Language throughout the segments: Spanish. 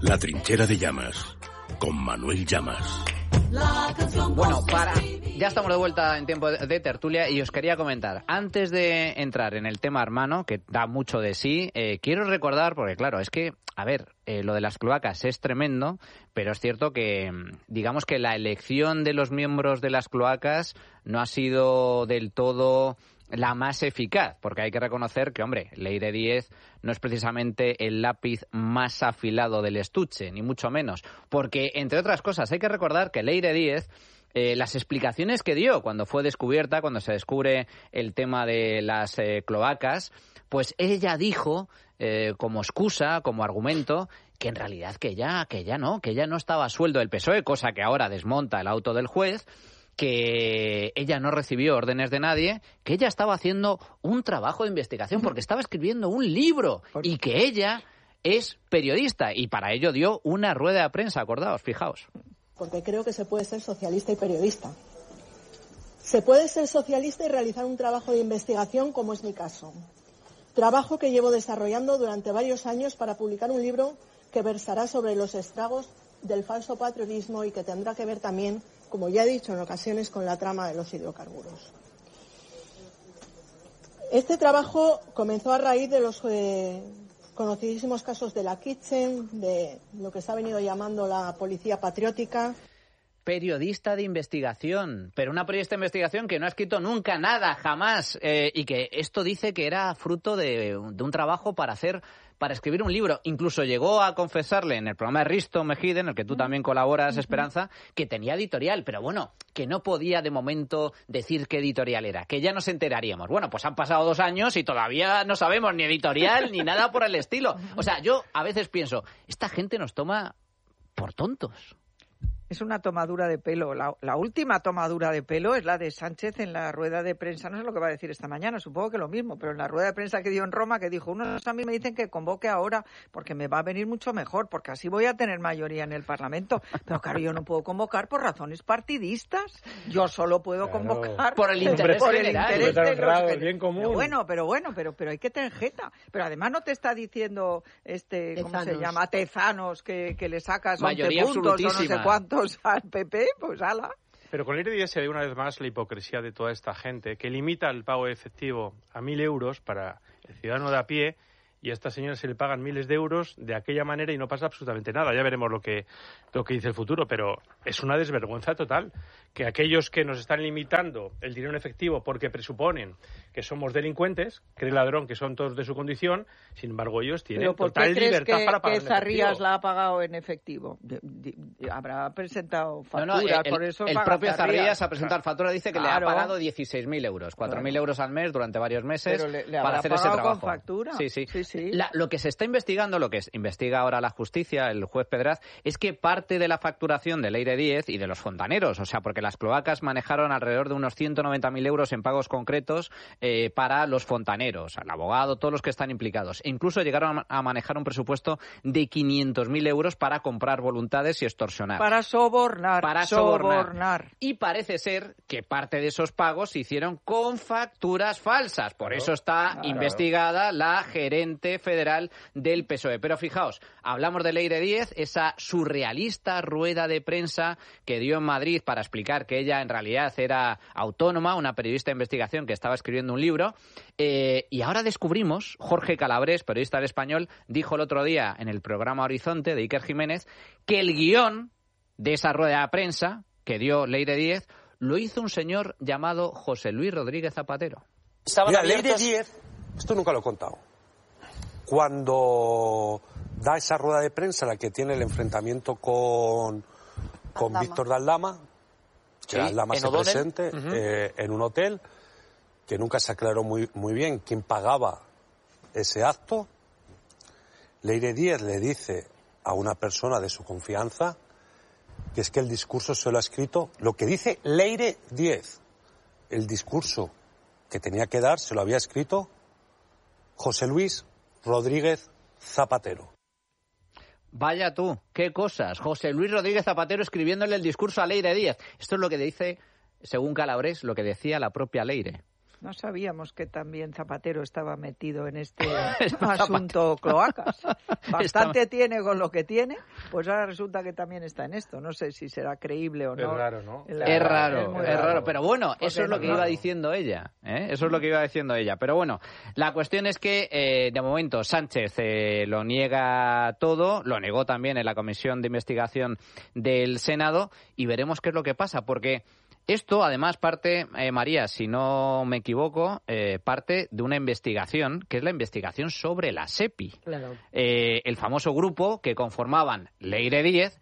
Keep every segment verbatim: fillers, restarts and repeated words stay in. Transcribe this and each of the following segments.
La trinchera de Llamas, con Manuel Llamas. Bueno, para... ya estamos de vuelta en tiempo de tertulia y os quería comentar, antes de entrar en el tema hermano, que da mucho de sí, eh, quiero recordar, porque claro, es que, a ver, eh, lo de las cloacas es tremendo, pero es cierto que, digamos que la elección de los miembros de las cloacas no ha sido del todo la más eficaz, porque hay que reconocer que, hombre, Leire Díez no es precisamente el lápiz más afilado del estuche, ni mucho menos, porque, entre otras cosas, hay que recordar que Leire Díez, eh, las explicaciones que dio cuando fue descubierta, cuando se descubre el tema de las eh, cloacas, pues ella dijo, eh, como excusa, como argumento, que en realidad que ella, que ella no, que ella no estaba a sueldo del P S O E, cosa que ahora desmonta el auto del juez, que ella no recibió órdenes de nadie, que ella estaba haciendo un trabajo de investigación porque estaba escribiendo un libro y que ella es periodista y para ello dio una rueda de prensa, acordaos, fijaos. Porque creo que se puede ser socialista y periodista. Se puede ser socialista y realizar un trabajo de investigación como es mi caso. Trabajo que llevo desarrollando durante varios años para publicar un libro que versará sobre los estragos del falso patriotismo y que tendrá que ver también, como ya he dicho en ocasiones, con la trama de los hidrocarburos. Este trabajo comenzó a raíz de los eh, conocidísimos casos de la Kitchen, de lo que se ha venido llamando la policía patriótica. Periodista de investigación, pero una periodista de investigación que no ha escrito nunca nada, jamás, eh, y que esto dice que era fruto de, de un trabajo para hacer, para escribir un libro. Incluso llegó a confesarle en el programa de Risto Mejide, en el que tú también colaboras, Esperanza, que tenía editorial, pero bueno, que no podía de momento decir qué editorial era, que ya nos enteraríamos. Bueno, pues han pasado dos años y todavía no sabemos ni editorial ni nada por el estilo. O sea, yo a veces pienso, esta gente nos toma por tontos. Es una tomadura de pelo. La, la última tomadura de pelo es la de Sánchez en la rueda de prensa. No sé lo que va a decir esta mañana, supongo que lo mismo, pero en la rueda de prensa que dio en Roma, que dijo, unos a mí me dicen que convoque ahora porque me va a venir mucho mejor, porque así voy a tener mayoría en el Parlamento. Pero claro, yo no puedo convocar por razones partidistas. Yo solo puedo claro. convocar por el interés por el general. interés de honrado, los el bien común. Pero bueno, pero bueno, pero, pero hay que tener jeta. Pero además no te está diciendo, este, ¿cómo Tezanos. se llama? Tezanos, que, que le sacas mayoría once puntos o no sé absolutísima. cuántos al P P. Pues ala. Pero con Leire Díez se ve una vez más la hipocresía de toda esta gente que limita el pago efectivo a mil euros para el ciudadano de a pie y a esta señora se le pagan miles de euros de aquella manera y no pasa absolutamente nada. Ya veremos lo que, lo que dice el futuro, pero es una desvergüenza total que aquellos que nos están limitando el dinero en efectivo porque presuponen que somos delincuentes, cree el ladrón que son todos de su condición, sin embargo ellos tienen ¿Pero por qué total crees libertad que, para pagar que en Zarrías efectivo? la ha pagado en efectivo? De, de, de, habrá presentado facturas, No, no, el, por eso el paga propio Zarrías. Zarrías a presentar factura dice que Claro. le ha pagado dieciséis mil euros, cuatro mil Claro. euros al mes durante varios meses Pero le- le para habrá hacer ese pagado trabajo. con factura. Sí, sí. Sí, sí. La- lo que se está investigando, lo que es- investiga ahora la justicia, el juez Pedraz, es que parte de la facturación de Leire Díez y de los fontaneros, o sea, porque las cloacas manejaron alrededor de unos ciento noventa mil euros en pagos concretos eh, para los fontaneros, al abogado, todos los que están implicados. E incluso llegaron a, a manejar un presupuesto de quinientos mil euros para comprar voluntades y extorsionar. Para sobornar. Para sobornar. sobornar. Y parece ser que parte de esos pagos se hicieron con facturas falsas. Por Claro, eso está claro. investigada la gerente federal del P S O E. Pero fijaos, hablamos de Leire Díez, esa surrealista rueda de prensa que dio en Madrid para explicar que ella en realidad era autónoma, una periodista de investigación que estaba escribiendo un libro. Eh, y ahora descubrimos, Jorge Calabrés, periodista del Español, dijo el otro día en el programa Horizonte de Iker Jiménez que el guión de esa rueda de prensa que dio Leire Díez lo hizo un señor llamado José Luis Rodríguez Zapatero. Mira, Leire Díez, esto nunca lo he contado, cuando da esa rueda de prensa en la que tiene el enfrentamiento con, con Aldama. Víctor de Aldama, que Sí, Aldama en se O'Donnell. presente Ujú. eh, en un hotel, que nunca se aclaró muy, muy bien quién pagaba ese acto. Leire Díez le dice a una persona de su confianza que es que el discurso se lo ha escrito, lo que dice Leire Díez, el discurso que tenía que dar se lo había escrito José Luis Rodríguez Zapatero. Vaya tú, qué cosas. José Luis Rodríguez Zapatero escribiéndole el discurso a Leire Díez. Esto es lo que dice, según Calabrés, lo que decía la propia Leire. No sabíamos que también Zapatero estaba metido en este asunto cloacas. Bastante está... tiene con lo que tiene, pues ahora resulta que también está en esto. No sé si será creíble o no. Es raro, ¿no? La... Es raro, es, es raro. raro. Pero bueno, Porque eso es lo que raro. iba diciendo ella. ¿eh? Eso es lo que iba diciendo ella. Pero bueno, la cuestión es que, eh, de momento, Sánchez eh, lo niega todo, lo negó también en la Comisión de Investigación del Senado, y veremos qué es lo que pasa, porque... Esto, además, parte, eh, María, si no me equivoco, eh, parte de una investigación, que es la investigación sobre la SEPI. Claro. Eh, el famoso grupo que conformaban Leire Díez,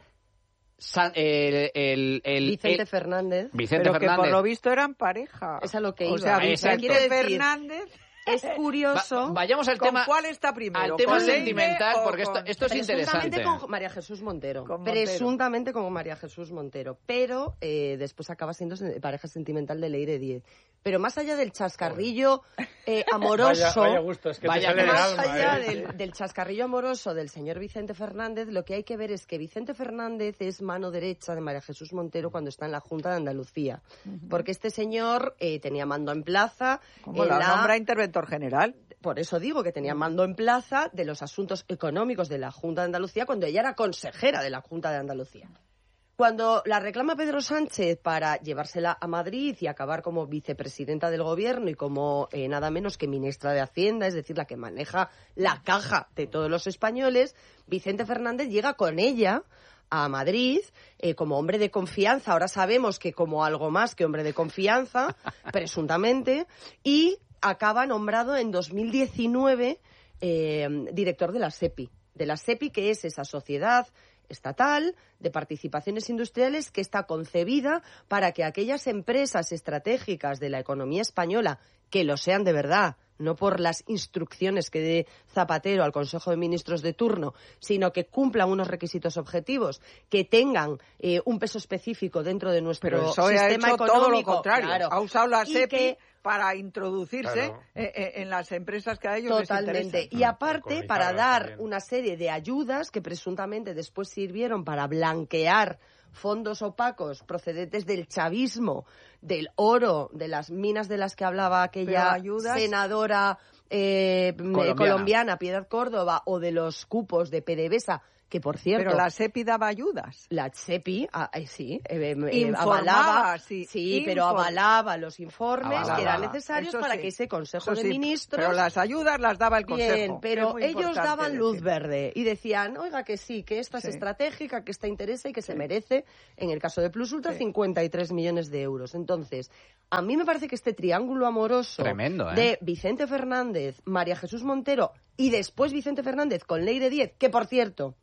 San, el, el, el, Vicente el, Fernández. Vicente Pero Fernández. que por lo visto eran pareja. Es a lo que iba. O sea, Vicente Fernández... Es curioso. Va, vayamos al ¿Con tema. ¿Cuál está primero? Al tema sentimental, porque esto, esto es interesante. Presuntamente con María Jesús Montero. Con Montero. Presuntamente con María Jesús Montero. Pero eh, después acaba siendo pareja sentimental de Leire Díez. Pero más allá del chascarrillo eh, amoroso. Vaya, vaya gusto, es que vaya, te sale más del alma, allá ¿eh? del, del chascarrillo amoroso del señor Vicente Fernández, lo que hay que ver es que Vicente Fernández es mano derecha de María Jesús Montero cuando está en la Junta de Andalucía. Uh-huh. Porque este señor eh, tenía mando en plaza. Como la, la nombra interventor general. Por eso digo que tenía mando en plaza de los asuntos económicos de la Junta de Andalucía cuando ella era consejera de la Junta de Andalucía. Cuando la reclama Pedro Sánchez para llevársela a Madrid y acabar como vicepresidenta del gobierno y como eh, nada menos que ministra de Hacienda, es decir, la que maneja la caja de todos los españoles, Vicente Fernández llega con ella a Madrid eh, como hombre de confianza. Ahora sabemos que como algo más que hombre de confianza, presuntamente, y acaba nombrado en dos mil diecinueve eh, director de la SEPI. De la SEPI, que es esa sociedad estatal de participaciones industriales que está concebida para que aquellas empresas estratégicas de la economía española, que lo sean de verdad, no por las instrucciones que dé Zapatero al Consejo de Ministros de turno, sino que cumplan unos requisitos objetivos, que tengan eh, un peso específico dentro de nuestro Pero eso sistema ha hecho económico. Todo lo contrario. Claro. Ha usado la SEPI que, para introducirse claro. eh, en las empresas que a ellos Totalmente. les interesan. Y aparte, para dar también. una serie de ayudas que presuntamente después sirvieron para blanquear fondos opacos procedentes del chavismo, del oro, de las minas de las que hablaba aquella ayudas... senadora eh, colombiana. colombiana, Piedad Córdoba, o de los cupos de PDVSA, que por cierto... Pero la SEPI daba ayudas. La SEPI, ah, eh, sí, eh, eh, Informaba, avalaba, sí, sí pero inform... avalaba los informes Avalaba. que eran necesarios Eso para sí. que ese Consejo Eso de sí, Ministros... Pero las ayudas las daba el Consejo. Bien, pero ellos importante daban luz decir. verde y decían, oiga, que sí, que esta Sí. es estratégica, que esta interesa y que se Sí. merece, en el caso de Plus Ultra, Sí. cincuenta y tres millones de euros. Entonces, a mí me parece que este triángulo amoroso Tremendo, ¿eh? de Vicente Fernández, María Jesús Montero y después Vicente Fernández con Leire Díez, que por cierto,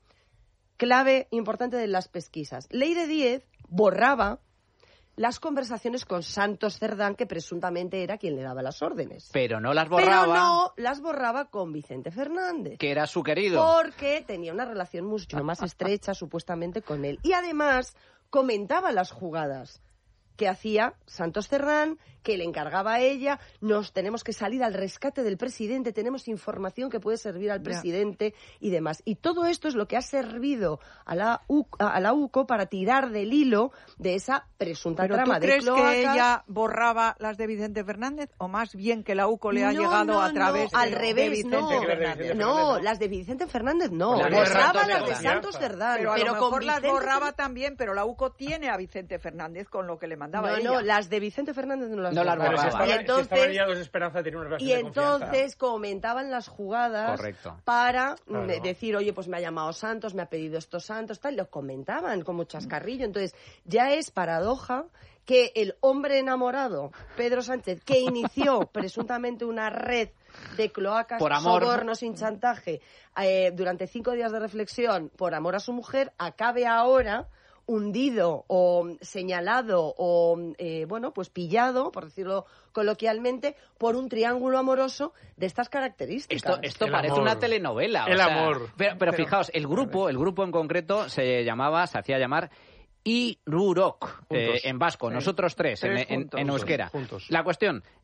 clave importante de las pesquisas, Leire Díez borraba las conversaciones con Santos Cerdán, que presuntamente era quien le daba las órdenes. Pero no las borraba. Pero no las borraba con Vicente Fernández. Que era su querido. Porque tenía una relación mucho más estrecha, supuestamente, con él. Y además comentaba las jugadas que hacía Santos Cerdán, que le encargaba a ella. Nos tenemos que salir al rescate del presidente, tenemos información que puede servir al presidente y demás. Y todo esto es lo que ha servido a la, U, a la UCO para tirar del hilo de esa presunta ¿Pero trama tú de crees cloacas. que ella borraba las de Vicente Fernández o más bien que la UCO le ha No, llegado no, a través no, de, al de revés, Vicente no. Fernández? No, las de Vicente Fernández no. Las de Borraba Santos las de Cerdán. Santos Cerdán. Pero a pero lo mejor con las Vicente borraba también, pero la UCO tiene a Vicente Fernández con lo que le mandaba No, ella. no, las de Vicente Fernández no las No las borraba. Pero si borraba. estaban, Y entonces, si estaban liados de Esperanza, tenía una relación y de confianza. entonces comentaban las jugadas Correcto. para Claro. mm, decir, oye, pues me ha llamado Santos, me ha pedido estos Santos, tal, lo comentaban como chascarrillo. Entonces, ya es paradoja que el hombre enamorado, Pedro Sánchez, que inició presuntamente una red de cloacas, Por amor. sobornos sin chantaje, eh, durante cinco días de reflexión por amor a su mujer, acabe ahora hundido o señalado o, eh, bueno, pues pillado, por decirlo coloquialmente, por un triángulo amoroso de estas características. Esto, esto El parece amor. una telenovela. El o sea, amor. Pero, pero fijaos, el grupo, el grupo en concreto se llamaba, se hacía llamar Irurok, eh, Juntos. en vasco, Sí. nosotros tres, en, Tres en- juntos. en euskera. Juntos. La cuestión,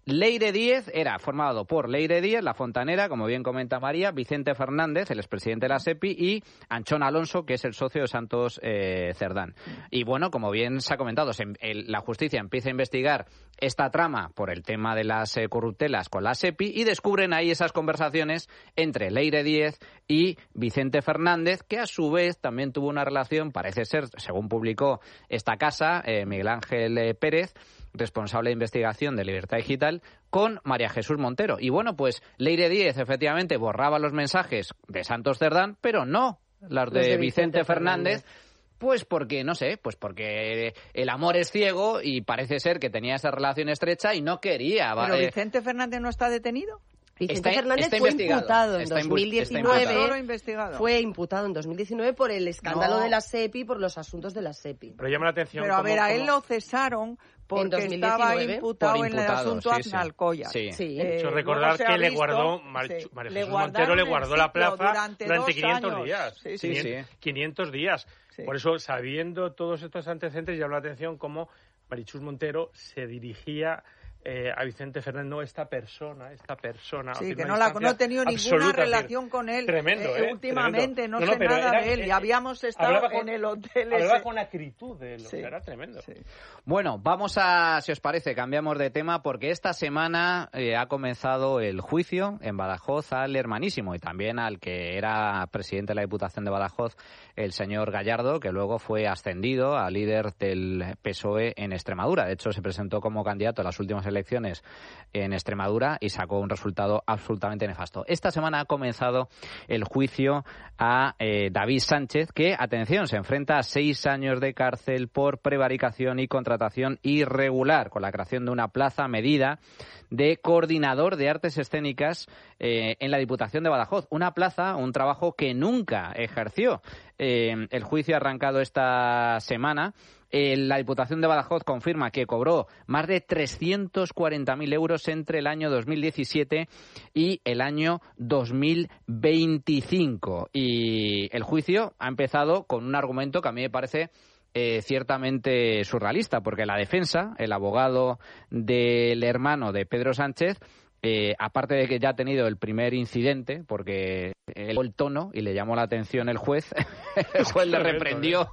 Leire Díez era formado por Leire Díez, la fontanera, como bien comenta María, Vicente Fernández, el expresidente de la SEPI, y Anchón Alonso, que es el socio de Santos eh, Cerdán. Y bueno, como bien se ha comentado, se, el, la justicia empieza a investigar esta trama por el tema de las eh, corruptelas con la SEPI y descubren ahí esas conversaciones entre Leire Díez y Vicente Fernández, que a su vez también tuvo una relación, parece ser, según publicó esta casa, eh, Miguel Ángel eh, Pérez, responsable de investigación de Libertad Digital, con María Jesús Montero. Y bueno, pues Leire Díez efectivamente borraba los mensajes de Santos Cerdán, pero no los de, los de Vicente, Vicente Fernández, Fernández. Pues porque, no sé, pues porque el amor es ciego y parece ser que tenía esa relación estrecha y no quería. ¿Pero eh, Vicente Fernández no está detenido? Vicente está, Fernández está fue imputado en está dos mil diecinueve. Investigado. Fue imputado en dos mil diecinueve por el escándalo no. de la SEPI, por los asuntos de la SEPI. Pero llama la atención. Pero a cómo, ver, a cómo... él lo cesaron porque estaba imputado, por imputado en el asunto sí, Aznalcóllar. Sí. Sí. Eh, Yo recordar que le guardó, Mar... sí. María le Jesús Montero le guardó la plaza durante, durante quinientos años. días. Sí, sí, quinientos, sí. quinientos días. Sí. Por eso, sabiendo todos estos antecedentes, llama la atención cómo Marichus Montero se dirigía eh, a Vicente Fernández, no esta persona, esta persona. Sí, que no, la, no he tenido ninguna relación con él. Tremendo, eh, ¿eh? Últimamente, Tremendo. no, no sé no, nada era, de él eh, y habíamos estado con, en el hotel hablaba ese. con acritud de él, sí. O sea, era tremendo. Sí. Bueno, vamos a, si os parece, cambiamos de tema porque esta semana eh, ha comenzado el juicio en Badajoz al hermanísimo y también al que era presidente de la Diputación de Badajoz, el señor Gallardo, que luego fue ascendido a líder del P S O E en Extremadura. De hecho, se presentó como candidato a las últimas elecciones en Extremadura y sacó un resultado absolutamente nefasto. Esta semana ha comenzado el juicio a eh, David Sánchez, que, atención, se enfrenta a seis años de cárcel por prevaricación y contratación irregular, con la creación de una plaza a medida de coordinador de artes escénicas eh, en la Diputación de Badajoz. Una plaza, un trabajo que nunca ejerció. Eh, el juicio ha arrancado esta semana. Eh, la Diputación de Badajoz confirma que cobró más de trescientos cuarenta mil euros entre el año dos mil diecisiete y el año dos mil veinticinco. Y el juicio ha empezado con un argumento que a mí me parece Eh, ciertamente surrealista, porque la defensa, el abogado del hermano de Pedro Sánchez, eh, aparte de que ya ha tenido el primer incidente, porque él el tono y le llamó la atención el juez, el juez le reprendió,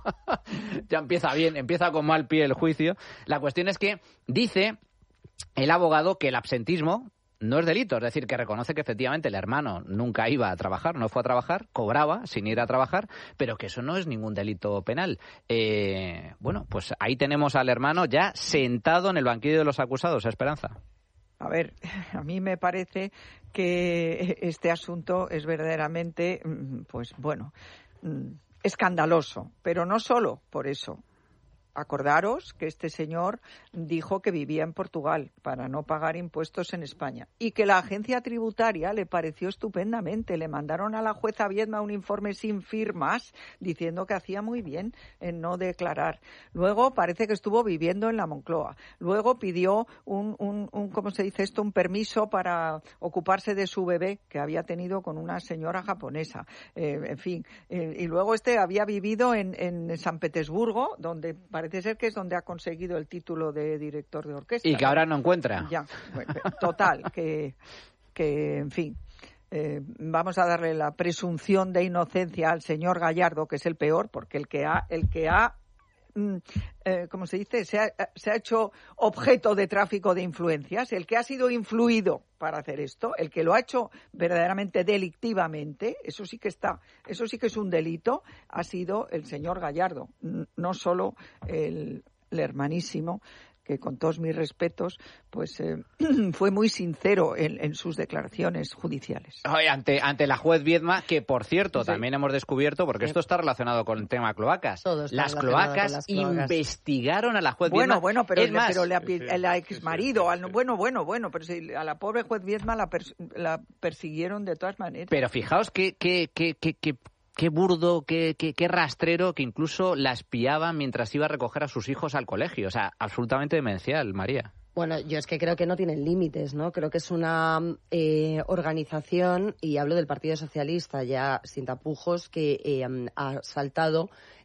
ya empieza bien, empieza con mal pie el juicio. La cuestión es que dice el abogado que el absentismo no es delito, es decir, que reconoce que efectivamente el hermano nunca iba a trabajar, no fue a trabajar, cobraba sin ir a trabajar, pero que eso no es ningún delito penal. Eh, bueno, pues ahí tenemos al hermano ya sentado en el banquillo de los acusados, Esperanza. A ver, a mí me parece que este asunto es verdaderamente, pues bueno, escandaloso, pero no solo por eso. Acordaros que este señor dijo que vivía en Portugal para no pagar impuestos en España y que la agencia tributaria le pareció estupendamente. Le mandaron a la jueza Viedma un informe sin firmas diciendo que hacía muy bien en no declarar. Luego parece que estuvo viviendo en la Moncloa. Luego pidió un, un, un ¿cómo se dice esto? Un permiso para ocuparse de su bebé que había tenido con una señora japonesa. Eh, en fin, eh, y luego este había vivido en, en San Petersburgo, donde parece ser que es donde ha conseguido el título de director de orquesta. Y que ahora no encuentra. Ya, bueno, total, que, que en fin, eh, vamos a darle la presunción de inocencia al señor Gallardo, que es el peor, porque el que ha, el que ha Eh, como se dice, se ha, se ha hecho objeto de tráfico de influencias, el que ha sido influido para hacer esto, el que lo ha hecho verdaderamente delictivamente, eso sí que está, eso sí que es un delito, ha sido el señor Gallardo, no solo el, el hermanísimo, que con todos mis respetos, pues eh, fue muy sincero en, en sus declaraciones judiciales. Oye, ante, ante la juez Viedma, que por cierto, sí. también hemos descubierto, porque sí. esto está relacionado con el tema cloacas. Las cloacas, las cloacas investigaron a la juez bueno, Viedma. Bueno, pero, es le, más, pero le, sí, sí, el ex marido, sí, sí, sí. bueno, bueno, bueno, pero si a la pobre juez Viedma la, pers la persiguieron de todas maneras. Pero fijaos que, que, que, que, que qué burdo, qué, qué, qué rastrero, que incluso la espiaba mientras iba a recoger a sus hijos al colegio. O sea, absolutamente demencial, María. Bueno, yo es que creo que no tienen límites, ¿no? Creo que es una eh, organización, y hablo del Partido Socialista ya sin tapujos, que eh, ha saltado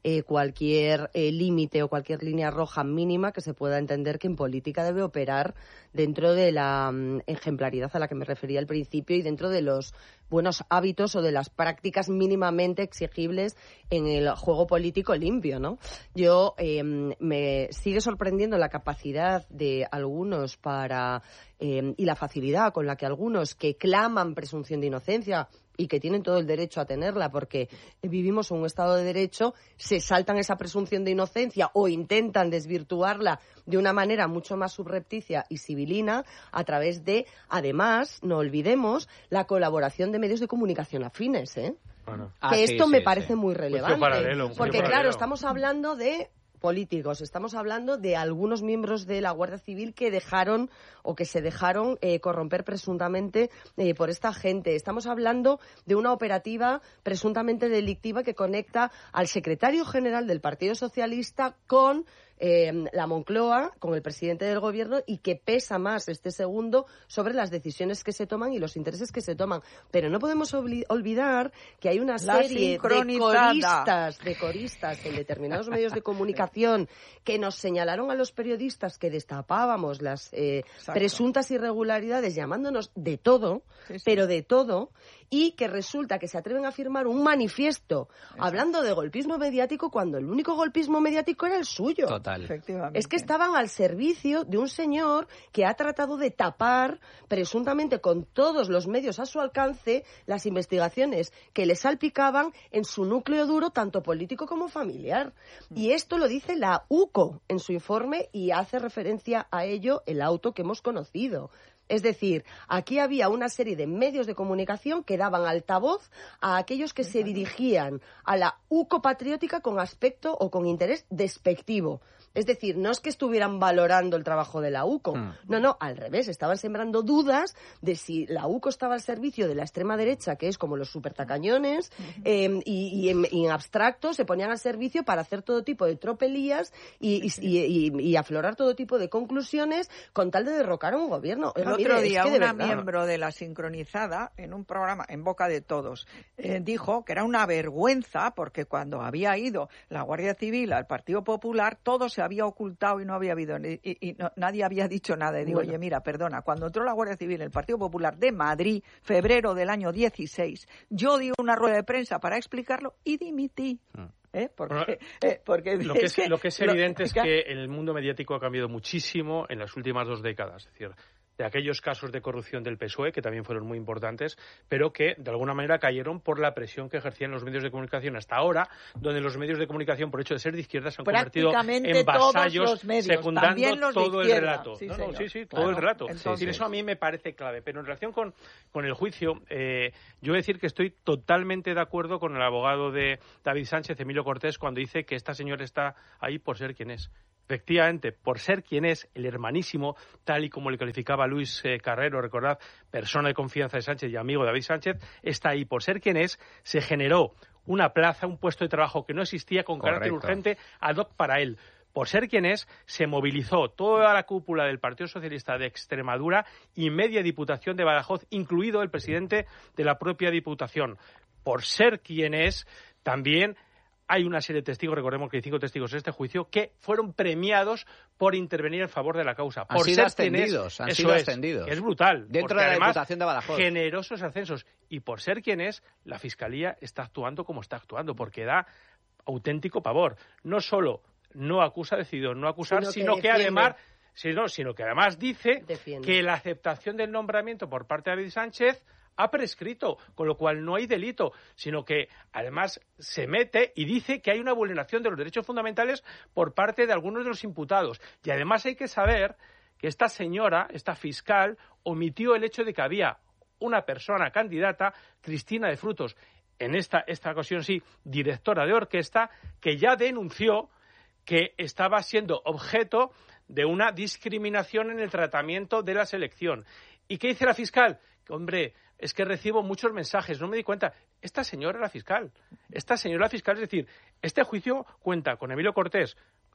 eh, cualquier eh, límite o cualquier línea roja mínima que se pueda entender que en política debe operar dentro de la um, ejemplaridad a la que me refería al principio y dentro de los buenos hábitos o de las prácticas mínimamente exigibles en el juego político limpio, ¿no? Yo eh, me sigue sorprendiendo la capacidad de algunos para eh, y la facilidad con la que algunos que claman presunción de inocencia y que tienen todo el derecho a tenerla porque vivimos en un Estado de Derecho, se saltan esa presunción de inocencia o intentan desvirtuarla de una manera mucho más subrepticia y sibilina a través de, además, no olvidemos, la colaboración de medios de comunicación afines, ¿eh? Bueno. Que ah, esto sí, me sí, parece sí. muy relevante. Paralelo, porque, paralelo. claro, estamos hablando de políticos, estamos hablando de algunos miembros de la Guardia Civil que dejaron o que se dejaron eh, corromper presuntamente eh, por esta gente. Estamos hablando de una operativa presuntamente delictiva que conecta al secretario general del Partido Socialista con eh, la Moncloa, con el presidente del Gobierno, y que pesa más este segundo sobre las decisiones que se toman y los intereses que se toman. Pero no podemos olvidar que hay una La serie de coristas, de coristas en determinados medios de comunicación que nos señalaron a los periodistas que destapábamos las eh, presuntas irregularidades llamándonos de todo, sí, sí. pero de todo, y que resulta que se atreven a firmar un manifiesto Exacto. hablando de golpismo mediático cuando el único golpismo mediático era el suyo. Total. Efectivamente. Es que estaban al servicio de un señor que ha tratado de tapar presuntamente con todos los medios a su alcance las investigaciones que le salpicaban en su núcleo duro tanto político como familiar. Y esto lo dice la U C O en su informe y hace referencia a ello el auto que hemos conocido. Es decir, aquí había una serie de medios de comunicación que daban altavoz a aquellos que se dirigían a la U C O patriótica con aspecto o con interés despectivo. Es decir, no es que estuvieran valorando el trabajo de la U C O. Mm. No, no, al revés. Estaban sembrando dudas de si la U C O estaba al servicio de la extrema derecha, que es como los supertacañones, uh-huh. eh, y, y, en, y en abstracto se ponían al servicio para hacer todo tipo de tropelías y, y, y, y, y aflorar todo tipo de conclusiones con tal de derrocar a un gobierno. El Oiga, otro mire, día es que de una verdad... miembro de la Sincronizada, en un programa en boca de todos, eh, dijo que era una vergüenza porque cuando había ido la Guardia Civil al Partido Popular, todo se había ocultado y no había habido y, y, y no, nadie había dicho nada. Y digo, bueno. oye, mira, perdona, cuando entró la Guardia Civil en el Partido Popular de Madrid, febrero del año dieciséis, yo di una rueda de prensa para explicarlo y dimití. ¿Eh? Porque, bueno, eh, porque lo, que es, que, lo que es evidente lo, es que el mundo mediático ha cambiado muchísimo en las últimas dos décadas. Es decir, de aquellos casos de corrupción del P S O E, que también fueron muy importantes, pero que de alguna manera cayeron por la presión que ejercían los medios de comunicación hasta ahora, donde los medios de comunicación, por hecho de ser de izquierda, se han convertido en vasallos, medios, secundando todo el relato. Sí, no, no, sí, sí, todo claro, el relato. Entonces, y eso a mí me parece clave. Pero en relación con, con el juicio, eh, yo voy a decir que estoy totalmente de acuerdo con el abogado de David Sánchez, Emilio Cortés, cuando dice que esta señora está ahí por ser quien es. Efectivamente, por ser quien es, el hermanísimo, tal y como le calificaba Luis eh, Carrero, recordad, persona de confianza de Sánchez y amigo de David Sánchez, está ahí. Por ser quien es, se generó una plaza, un puesto de trabajo que no existía con Correcto. Carácter urgente ad hoc para él. Por ser quien es, se movilizó toda la cúpula del Partido Socialista de Extremadura y media Diputación de Badajoz, incluido el presidente de la propia Diputación. Por ser quien es, también... hay una serie de testigos, recordemos que hay cinco testigos en este juicio, que fueron premiados por intervenir en favor de la causa. Han por sido ser ascendidos, es, han eso sido es, ascendidos. Que es brutal. Dentro de la además, Diputación de Badajoz. Generosos ascensos. Y por ser quien es, la Fiscalía está actuando como está actuando, porque da auténtico pavor. No solo no acusa, decidido no acusar, sino que, sino que además... Sino, sino que además dice defiende. Que la aceptación del nombramiento por parte de David Sánchez ha prescrito, con lo cual no hay delito, sino que además se mete y dice que hay una vulneración de los derechos fundamentales por parte de algunos de los imputados. Y además hay que saber que esta señora, esta fiscal, omitió el hecho de que había una persona candidata, Cristina de Frutos, en esta, esta ocasión sí, directora de orquesta, que ya denunció que estaba siendo objeto de una discriminación en el tratamiento de la selección. ¿Y qué dice la fiscal? Que, hombre, es que recibo muchos mensajes, no me di cuenta. Esta señora era fiscal. Esta señora fiscal, es decir, este juicio cuenta con Emilio Cortés,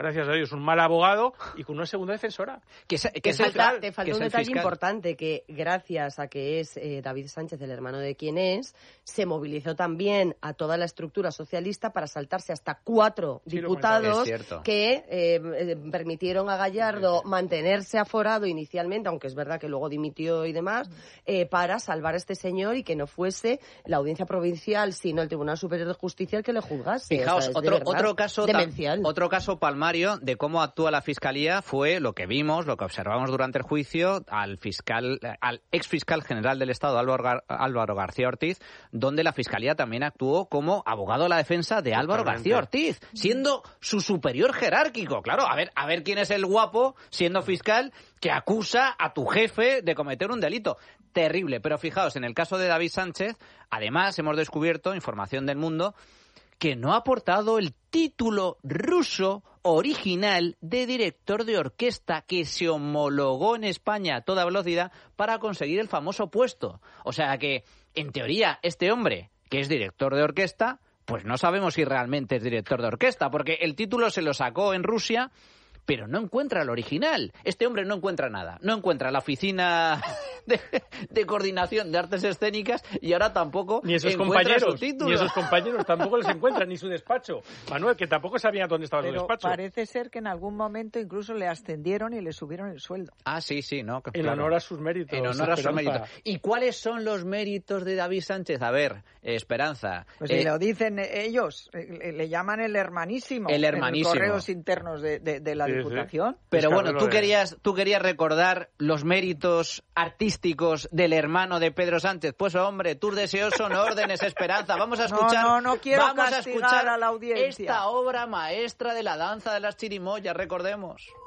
gracias a Dios, un mal abogado y con una segunda defensora. Que, se, que Te es el falta, fiscal, te falta que un es el detalle fiscal. importante, que gracias a que es eh, David Sánchez, el hermano de quien es, se movilizó también a toda la estructura socialista para saltarse hasta cuatro Sí, diputados es que eh, eh, permitieron a Gallardo mantenerse aforado inicialmente, aunque es verdad que luego dimitió y demás, eh, para salvar a este señor y que no fuese la audiencia provincial, sino el Tribunal Superior de Justicia el que le juzgase. Fijaos, O sea, es de otro, verdad otro, caso, demencial. otro caso palmario de cómo actúa la Fiscalía fue lo que vimos, lo que observamos durante el juicio al fiscal, al ex fiscal general del Estado, Álvaro, Gar- Álvaro García Ortiz, donde la Fiscalía también actuó como abogado a la defensa de Álvaro Totalmente. García Ortiz, siendo su superior jerárquico. Claro, a ver, a ver quién es el guapo, siendo fiscal, que acusa a tu jefe de cometer un delito. Terrible, pero fijaos, en el caso de David Sánchez, además hemos descubierto, información del Mundo, que no ha aportado el título ruso original de director de orquesta que se homologó en España a toda velocidad para conseguir el famoso puesto. O sea que, en teoría, este hombre, que es director de orquesta, pues no sabemos si realmente es director de orquesta, porque el título se lo sacó en Rusia, pero no encuentra el original. Este hombre no encuentra nada. No encuentra la oficina de, de coordinación de artes escénicas y ahora tampoco Ni esos encuentra compañeros, su título. ni esos compañeros tampoco les encuentran, ni su despacho. Manuel, que tampoco sabía dónde estaba su Pero despacho. parece ser que en algún momento incluso le ascendieron y le subieron el sueldo. Ah, sí, sí, ¿no? En Claro. honor a sus méritos. En honor a sus Esperanza. méritos. ¿Y cuáles son los méritos de David Sánchez? A ver, eh, Esperanza. Pues eh, si lo dicen ellos, eh, le, le llaman el hermanísimo. El hermanísimo. En los correos internos de, de, de la Sí, sí. Diputación. Pero Es bueno, que tú de- querías, tú querías recordar los méritos artísticos del hermano de Pedro Sánchez. Pues hombre, tus deseos son órdenes, Esperanza. Vamos a No, escuchar, no, no quiero vamos a castigar escuchar a la audiencia. esta obra maestra de la danza de las chirimoyas, recordemos.